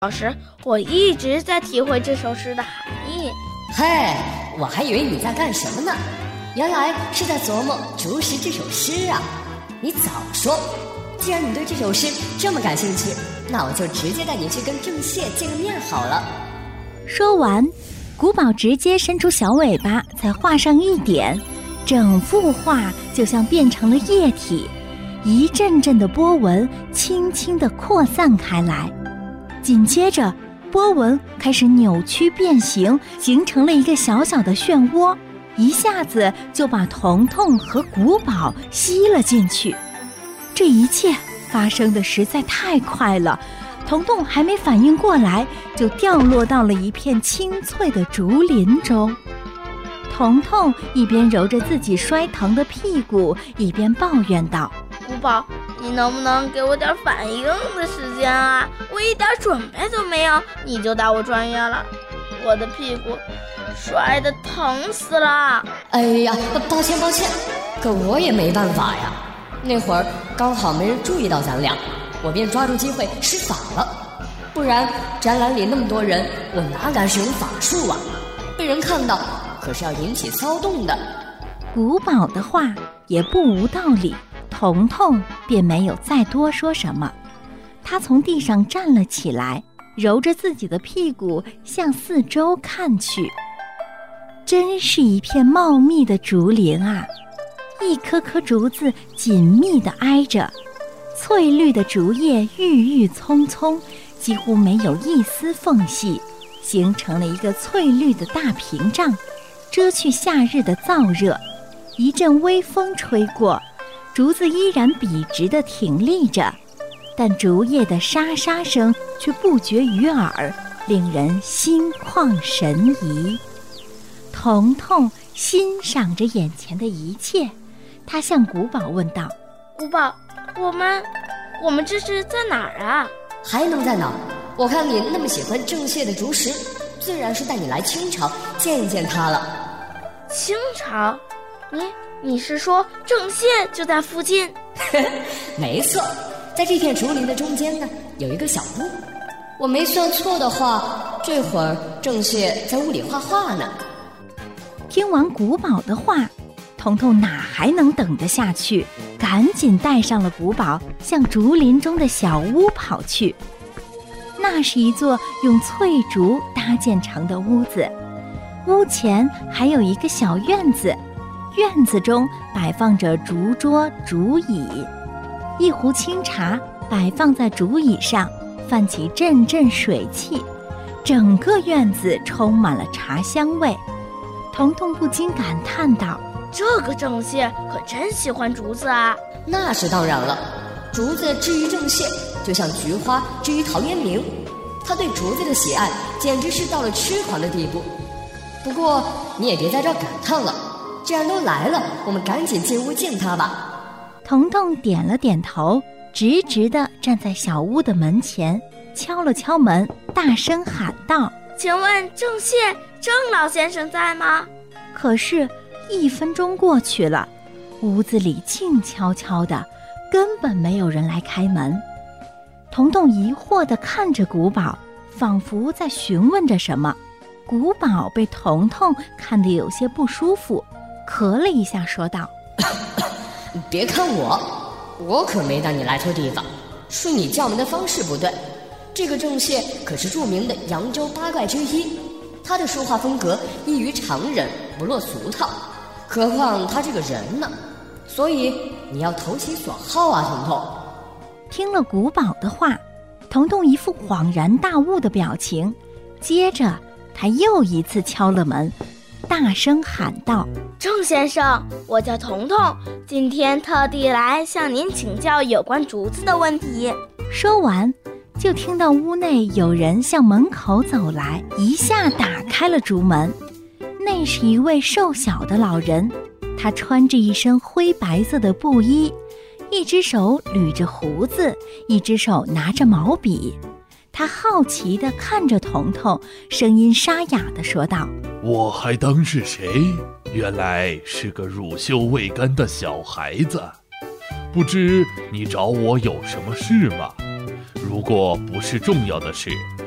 老师，我一直在体会这首诗的含义。 嘿，我还以为你在干什么呢，原来是在琢磨竹石这首诗啊。你早说，既然你对这首诗这么感兴趣，那我就直接带你去跟郑燮见个面好了。 说完，古堡直接伸出小尾巴，在画上一点，整幅画就像变成了液体，一阵阵的波纹轻轻地扩散开来。紧接着，波纹开始扭曲变形，形成了一个小小的漩涡，一下子就把彤彤和古堡吸了进去。这一切发生的实在太快了，彤彤还没反应过来，就掉落到了一片青翠的竹林中。彤彤一边揉着自己摔疼的屁股，一边抱怨道： 古堡，你能不能给我点反应的时间啊？我一点准备都没有，你就当我穿越了，我的屁股摔得疼死了。 哎呀，抱歉，可我也没办法呀。那会儿刚好没人注意到咱俩，我便抓住机会施法了。不然展览里那么多人，我哪敢使用法术啊？被人看到可是要引起骚动的。 古堡的话也不无道理，彤彤便没有再多说什么。他从地上站了起来，揉着自己的屁股向四周看去。真是一片茂密的竹林啊，一棵棵竹子紧密地挨着，翠绿的竹叶郁郁葱葱，几乎没有一丝缝隙，形成了一个翠绿的大屏障，遮去夏日的燥热。一阵微风吹过，竹子依然笔直地挺立着，但竹叶的沙沙声却不绝于耳，令人心旷神怡。彤彤欣赏着眼前的一切，他向古堡问道： 古堡，我们这是在哪儿啊？ 还能在哪儿？我看你那么喜欢郑燮的竹石，自然是带你来清朝见一见他了。 清朝？你是说郑燮就在附近？ 没错，在这片竹林的中间呢，有一个小屋。我没算错的话，这会儿郑燮在屋里画画呢。 听完古堡的话，彤彤哪还能等得下去，赶紧带上了古堡，向竹林中的小屋跑去。那是一座用翠竹搭建成的屋子，屋前还有一个小院子，院子中摆放着竹桌竹椅，一壶清茶摆放在竹椅上，泛起阵阵水汽，整个院子充满了茶香味。彤彤不禁感叹道： 这个郑燮可真喜欢竹子啊。 那是当然了，竹子至于郑燮，就像菊花至于陶渊明，他对竹子的喜爱简直是到了痴狂的地步。不过你也别在这儿感叹了，既然都来了，我们赶紧进屋见他吧。 彤彤点了点头，直直地站在小屋的门前，敲了敲门，大声喊道： 请问郑老先生在吗？ 可是1分钟过去了，屋子里静悄悄的，根本没有人来开门。彤彤疑惑地看着古堡，仿佛在询问着什么。古堡被彤彤看得有些不舒服，咳了一下说道： 别看我可没带你来错地方，是你叫门的方式不对。这个郑燮可是著名的扬州八怪之一，他的书画风格异于常人，不落俗套，何况他这个人呢？所以你要投其所好啊，彤彤。 听了古堡的话，彤彤一副恍然大悟的表情，接着他又一次敲了门，大声喊道： 郑先生，我叫彤彤，今天特地来向您请教有关竹子的问题。 说完，就听到屋内有人向门口走来，一下打开了竹门。那是一位瘦小的老人，他穿着一身灰白色的布衣，一只手捋着胡子，一只手拿着毛笔。他好奇地看着彤彤，声音沙哑地说道： 我还当是谁，原来是个乳臭未干的小孩子。不知你找我有什么事吗？如果不是重要的事，